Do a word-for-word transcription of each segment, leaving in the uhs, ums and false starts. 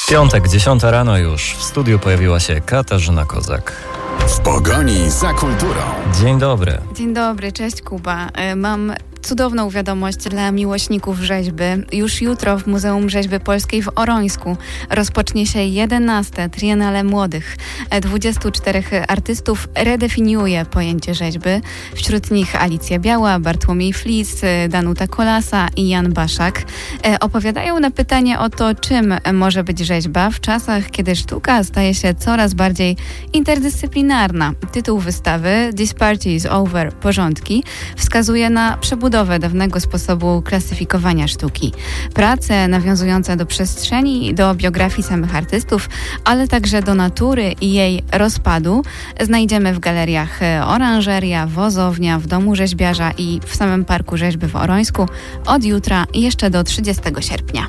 Piątek, dziesiąta rano już. W studiu pojawiła się Katarzyna Kozak. W pogoni za kulturą. Dzień dobry. Dzień dobry, cześć Kuba. Mam cudowną wiadomość dla miłośników rzeźby. Już jutro w Muzeum Rzeźby Polskiej w Orońsku rozpocznie się jedenaste Triennale Młodych. dwudziestu czterech artystów redefiniuje pojęcie rzeźby. Wśród nich Alicja Biała, Bartłomiej Flis, Danuta Kolasa i Jan Baszak. Opowiadają na pytanie o to, czym może być rzeźba w czasach, kiedy sztuka staje się coraz bardziej interdyscyplinarna. Tytuł wystawy This Party is Over, porządki, wskazuje na przebudowę dawnego sposobu klasyfikowania sztuki. Prace nawiązujące do przestrzeni, do biografii samych artystów, ale także do natury i jej rozpadu znajdziemy w galeriach Oranżeria, Wozownia, w Domu Rzeźbiarza i w samym Parku Rzeźby w Orońsku od jutra jeszcze do trzydziestego sierpnia.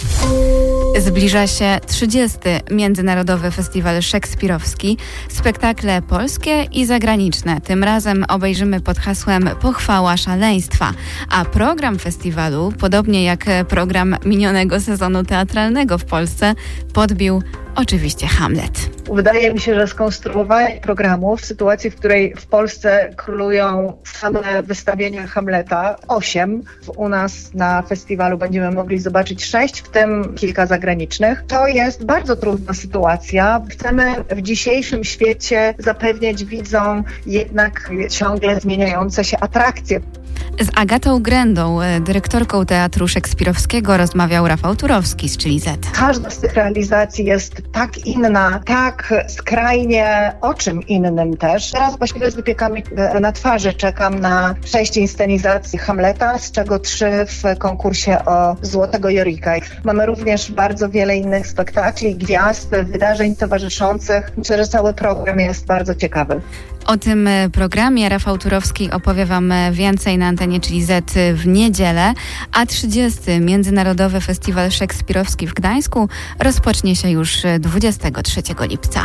Zbliża się trzydziesty Międzynarodowy Festiwal Szekspirowski. Spektakle polskie i zagraniczne. Tym razem obejrzymy pod hasłem Pochwała szaleństwa. A program festiwalu, podobnie jak program minionego sezonu teatralnego w Polsce, podbił oczywiście Hamlet. Wydaje mi się, że skonstruowanie programu w sytuacji, w której w Polsce królują same wystawienia Hamleta, osiem, u nas na festiwalu będziemy mogli zobaczyć sześć, w tym kilka zagranicznych. To jest bardzo trudna sytuacja. Chcemy w dzisiejszym świecie zapewniać widzom jednak ciągle zmieniające się atrakcje. Z Agatą Grędą, dyrektorką Teatru Szekspirowskiego, rozmawiał Rafał Turowski z Chili Z. Każda z tych realizacji jest tak inna, tak skrajnie o czym innym też. Teraz właściwie z wypiekami na twarzy czekam na sześć inscenizacji Hamleta, z czego trzy w konkursie o Złotego Jorika. Mamy również bardzo wiele innych spektakli, gwiazd, wydarzeń towarzyszących. Myślę, że cały program jest bardzo ciekawy. O tym programie Rafał Turowski opowie Wam więcej na antenie Chili Z w niedzielę, a trzydziesty Międzynarodowy Festiwal Szekspirowski w Gdańsku rozpocznie się już dwudziestego trzeciego lipca.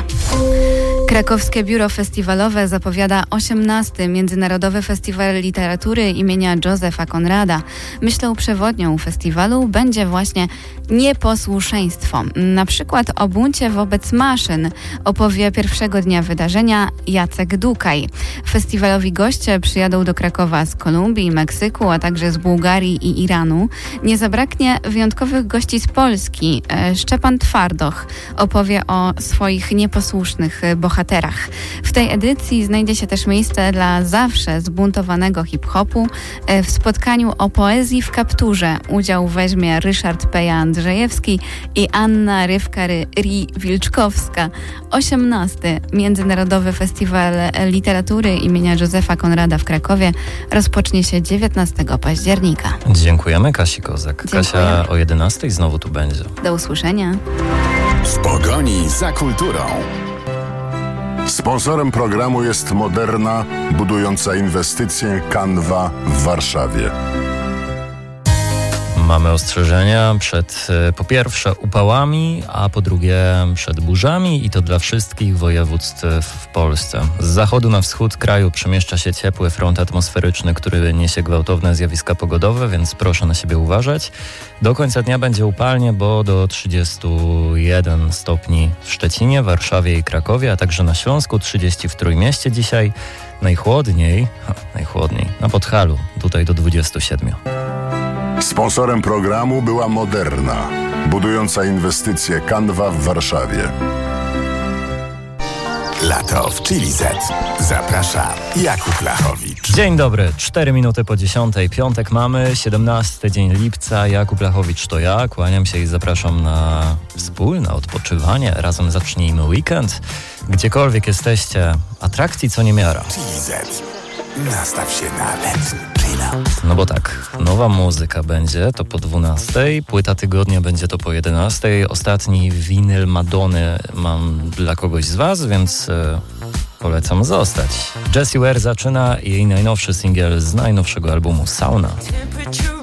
Krakowskie Biuro Festiwalowe zapowiada osiemnasty Międzynarodowy Festiwal Literatury imienia Józefa Konrada. Myślą przewodnią festiwalu będzie właśnie nieposłuszeństwo. Na przykład o buncie wobec maszyn opowie pierwszego dnia wydarzenia Jacek Dukaj. Festiwalowi goście przyjadą do Krakowa z Kolumbii, Meksyku, a także z Bułgarii i Iranu. Nie zabraknie wyjątkowych gości z Polski. Szczepan Twardoch opowie o swoich nieposłusznych bohaterach. W tej edycji znajdzie się też miejsce dla zawsze zbuntowanego hip-hopu. W spotkaniu o poezji w kapturze udział weźmie Ryszard Peja Andrzejewski i Anna Rywka-Ri-Wilczkowska. osiemnasty Międzynarodowy Festiwal Literatury imienia Józefa Konrada w Krakowie rozpocznie się dziewiętnastego października. Dziękujemy Kasi Kozak. Dziękuję. Kasia o jedenastej znowu tu będzie. Do usłyszenia. W pogoni za kulturą. Sponsorem programu jest Moderna, budująca inwestycje Canva w Warszawie. Mamy ostrzeżenia przed, po pierwsze, upałami, a po drugie przed burzami i to dla wszystkich województw w Polsce. Z zachodu na wschód kraju przemieszcza się ciepły front atmosferyczny, który niesie gwałtowne zjawiska pogodowe, więc proszę na siebie uważać. Do końca dnia będzie upalnie, bo do trzydziestu jeden stopni w Szczecinie, Warszawie i Krakowie, a także na Śląsku, trzydzieści w Trójmieście dzisiaj. Najchłodniej, ha, najchłodniej na Podhalu, tutaj do dwudziestu siedmiu. Sponsorem programu była Moderna, budująca inwestycje Canva w Warszawie. Lato w Chili Z. Zaprasza Jakub Lachowicz. Dzień dobry, cztery minuty po dziesiątej, piątek mamy, siedemnasty dzień lipca, Jakub Lachowicz to ja, kłaniam się i zapraszam na wspólne odpoczywanie, razem zacznijmy weekend, gdziekolwiek jesteście, atrakcji co niemiara. Chili Z. Nastaw się na letni chillout. No bo tak, nowa muzyka będzie, to po dwunastej, płyta tygodnia będzie to po jedenastej, ostatni winyl Madony mam dla kogoś z was, więc e, polecam zostać. Jessie Ware zaczyna jej najnowszy singiel z najnowszego albumu Sauna.